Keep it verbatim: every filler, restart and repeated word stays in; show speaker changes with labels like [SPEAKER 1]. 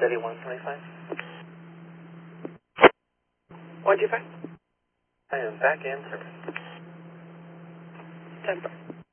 [SPEAKER 1] Steady one twenty-five.
[SPEAKER 2] one two five.
[SPEAKER 1] I am back in service.
[SPEAKER 2] ten four.